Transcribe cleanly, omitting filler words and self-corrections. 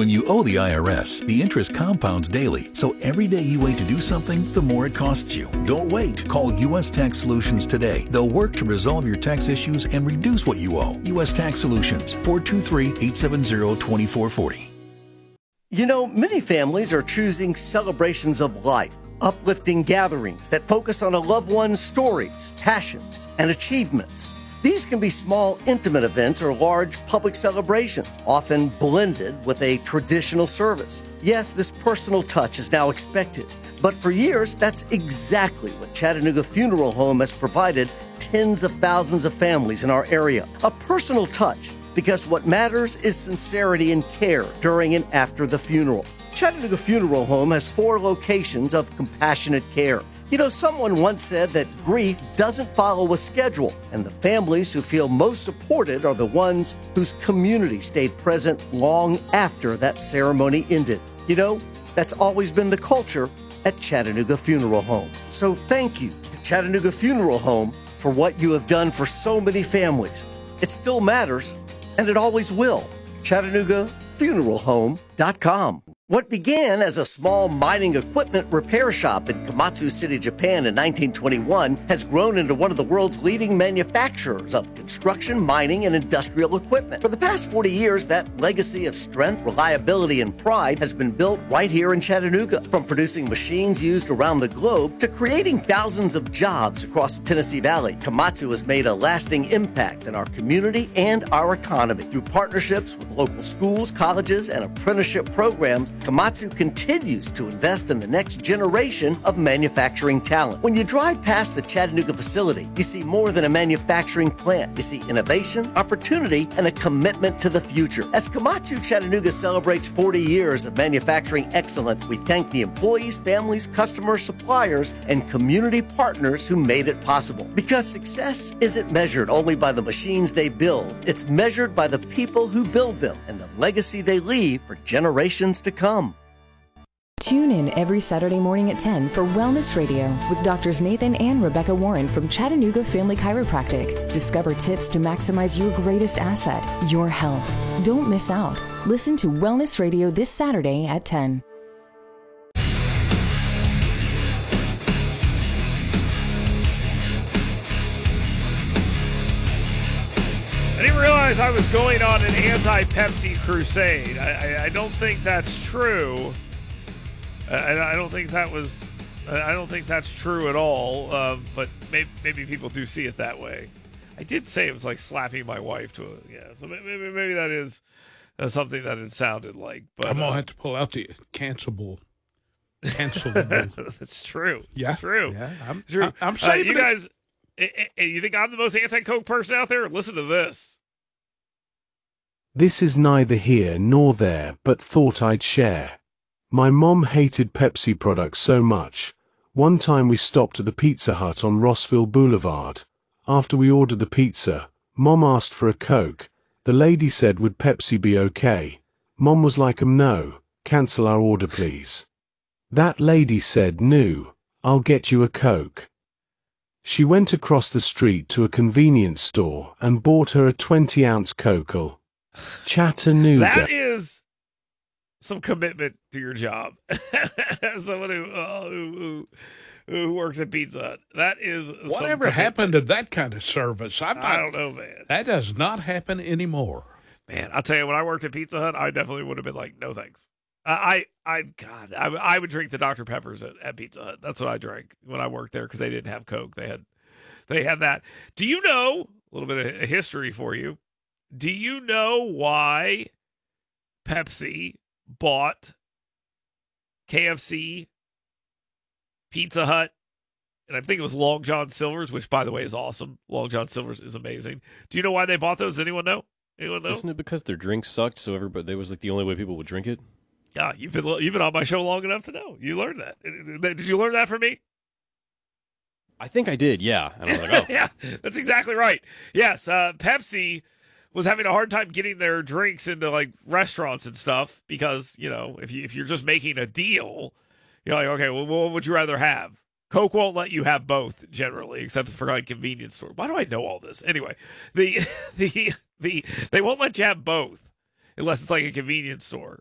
When you owe the IRS, the interest compounds daily, so every day you wait to do something, the more it costs you. Don't wait. Call U.S. Tax Solutions today. They'll work to resolve your tax issues and reduce what you owe. U.S. Tax Solutions, 423-870-2440. You know, many families are choosing celebrations of life, uplifting gatherings that focus on a loved one's stories, passions, and achievements. These can be small, intimate events or large public celebrations, often blended with a traditional service. Yes, this personal touch is now expected, but for years, that's exactly what Chattanooga Funeral Home has provided tens of thousands of families in our area. A personal touch, because what matters is sincerity and care during and after the funeral. Chattanooga Funeral Home has 4 locations of compassionate care. You know, someone once said that grief doesn't follow a schedule, and the families who feel most supported are the ones whose community stayed present long after that ceremony ended. You know, that's always been the culture at Chattanooga Funeral Home. So thank you to Chattanooga Funeral Home for what you have done for so many families. It still matters, and it always will. ChattanoogaFuneralHome.com. What began as a small mining equipment repair shop in Komatsu City, Japan in 1921 has grown into one of the world's leading manufacturers of construction, mining, and industrial equipment. For the past 40 years, that legacy of strength, reliability, and pride has been built right here in Chattanooga. From producing machines used around the globe to creating thousands of jobs across the Tennessee Valley, Komatsu has made a lasting impact in our community and our economy. Through partnerships with local schools, colleges, and apprenticeship programs, Komatsu continues to invest in the next generation of manufacturing talent. When you drive past the Chattanooga facility, you see more than a manufacturing plant. You see innovation, opportunity, and a commitment to the future. As Komatsu Chattanooga celebrates 40 years of manufacturing excellence, we thank the employees, families, customers, suppliers, and community partners who made it possible. Because success isn't measured only by the machines they build, it's measured by the people who build them and the legacy they leave for generations to come. Tune in every Saturday morning at 10 for Wellness Radio with Doctors Nathan and Rebecca Warren from Chattanooga Family Chiropractic. Discover tips to maximize your greatest asset, your health. Don't miss out. Listen to Wellness Radio this Saturday at 10. I didn't realize I was going on an anti-Pepsi crusade. I don't think that's true. I don't think that was. I don't think that's true at all. But maybe people do see it that way. I did say it was like slapping my wife to it. Yeah, so maybe that is something that it sounded like. But I'm gonna have to pull out the cancelable. That's true. Yeah, it's true. Yeah, true. I'm saying you guys. You think I'm the most anti-Coke person out there? Listen to this. This is neither here nor there, but thought I'd share. My mom hated Pepsi products so much. One time we stopped at the Pizza Hut on Rossville Boulevard. After we ordered the pizza, Mom asked for a Coke. The lady said, "Would Pepsi be okay?" Mom was like, "No, cancel our order please." That lady said, "No, I'll get you a Coke." She went across the street to a convenience store and bought her a 20-ounce Coke. Chattanooga. That is some commitment to your job. Someone who works at Pizza Hut. That is whatever happened to that kind of service. I don't know, man. That does not happen anymore. Man, I'll tell you, when I worked at Pizza Hut, I definitely would have been like, no thanks. I would drink the Dr. Peppers at Pizza Hut. That's what I drank when I worked there because they didn't have Coke. They had that. Do you know, a little bit of history for you, do you know why Pepsi bought KFC, Pizza Hut, and I think it was Long John Silver's, which, by the way, is awesome. Long John Silver's is amazing. Do you know why they bought those? Anyone know? Isn't it because their drink sucked, so everybody, that was like the only way people would drink it? Yeah, you've been on my show long enough to know. You learned that. Did you learn that from me? I think I did, yeah. And I was like, oh. Yeah, that's exactly right. Yes, Pepsi was having a hard time getting their drinks into like restaurants and stuff because, you know, if you're just making a deal, you're like, okay, well, what would you rather have? Coke won't let you have both generally, except for like convenience store. Why do I know all this? Anyway, they won't let you have both unless it's like a convenience store.